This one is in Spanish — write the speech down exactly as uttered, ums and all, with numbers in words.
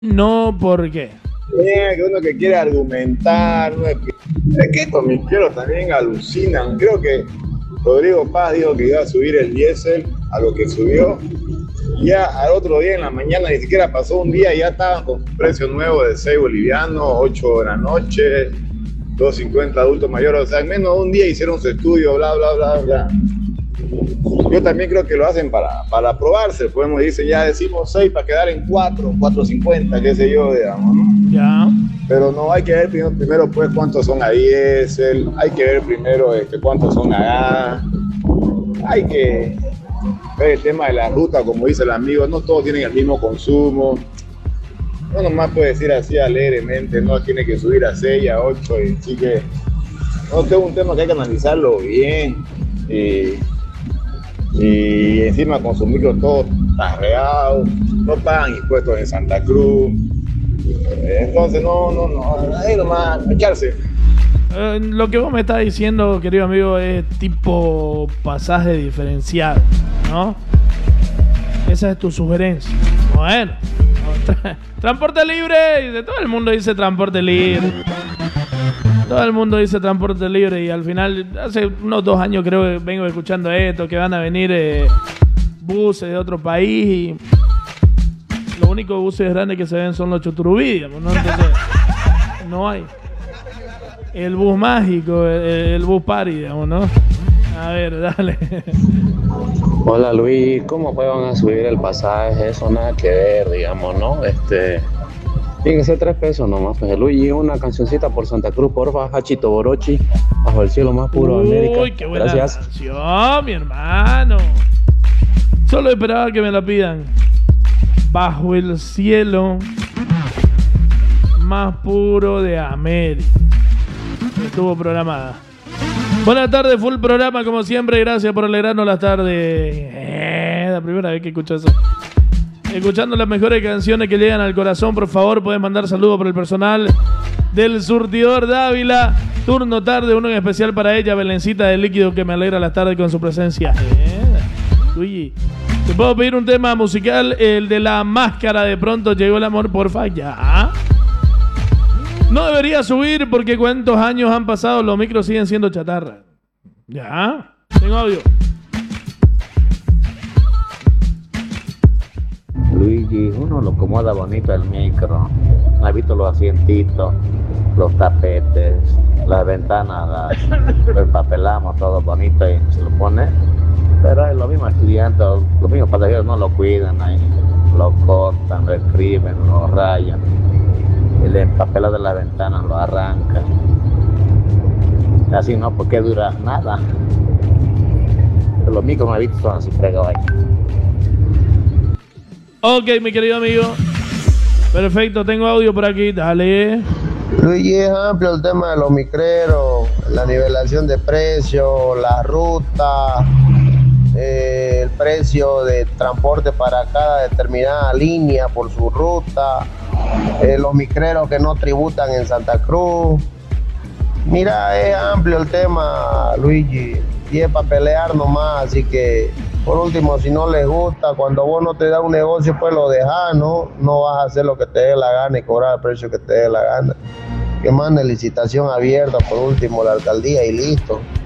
No, ¿por qué? Eh, que uno que quiere argumentar, ¿no? Es que, es que estos miqueros también alucinan. Creo que Rodrigo Paz dijo que iba a subir el diésel a lo que subió. Ya al otro día en la mañana, ni siquiera pasó un día, ya estaban con su precio nuevo de seis bolivianos, ocho de la noche, dos cincuenta adultos mayores. O sea, en menos de un día hicieron su estudio, bla, bla, bla, bla. Yo también creo que lo hacen para, para probarse. Podemos decir, ya decimos seis para quedar en cuatro, cuatro cincuenta, qué sé yo, digamos, ¿no? Ya. Pero no, hay que ver primero, primero pues cuántos son a diésel, hay que ver primero este, cuántos son a gas, hay que ver el tema de la ruta, como dice el amigo, no todos tienen el mismo consumo. No nomás puede decir así alegremente, no tiene que subir a seis, a ocho, y sí que no, es un tema que hay que analizarlo bien. Y, y encima con su micro todo tarreado, no pagan impuestos en Santa Cruz. Entonces no, no, no, ahí nomás, echarse. Eh, lo que vos me estás diciendo, querido amigo, es tipo pasaje diferenciado, ¿no? Esa es tu sugerencia. Bueno, tra- transporte libre, de todo el mundo dice transporte libre. Todo el mundo dice transporte libre y al final, hace unos dos años creo que vengo escuchando esto, que van a venir eh, buses de otro país y los únicos buses grandes que se ven son los Choturubí, digamos, ¿no? Entonces, no hay. El bus mágico, el, el bus party, digamos, ¿no? A ver, dale. Hola Luis, ¿cómo pues van a subir el pasaje? Eso nada que ver, digamos, ¿no? Este, tiene que ser tres pesos nomás. Pues Luis, una cancioncita por Santa Cruz, porfa, Hachito Borochi, bajo el cielo más puro de América. Uy, qué buena Gracias. canción, mi hermano. Solo esperaba que me la pidan. Bajo el cielo más puro de América. Estuvo programada. Buenas tardes, full programa como siempre. Gracias por alegrarnos las tardes. Eh, la primera vez que escucho eso. Escuchando las mejores canciones que llegan al corazón, por favor, pueden mandar saludos por el personal del Surtidor Dávila. Turno tarde, uno en especial para ella, Belencita de Líquido, que me alegra las tardes con su presencia. Eh, Luigi, ¿te puedo pedir un tema musical? El de La Máscara, de Pronto Llegó el Amor, porfa. Ya. No debería subir porque cuántos años han pasado, los micros siguen siendo chatarra. Ya. Tengo audio. Luigi, uno lo acomoda bonito el micro. ¿Has visto los asientitos, los tapetes, las ventanas? Las, lo empapelamos todo bonito y se lo pone. Pero los mismos estudiantes, los mismos pasajeros no lo cuidan ahí. Lo cortan, lo escriben, lo rayan. El empapelado de la ventana lo arranca. Así no, porque dura nada. Pero los micros no he visto son así fregados ahí. Ok, mi querido amigo. Perfecto, tengo audio por aquí. Dale. Luigi, es amplio el tema de los micreros, la nivelación de precios, la ruta, eh, el precio de transporte para cada determinada línea por su ruta, eh, los micreros que no tributan en Santa Cruz. Mira, es amplio el tema, Luigi, y es para pelear nomás, así que por último, si no les gusta, cuando vos no te da un negocio, pues lo dejas, ¿no? No vas a hacer lo que te dé la gana y cobrar el precio que te dé la gana. Que mande licitación abierta, por último, la alcaldía y listo.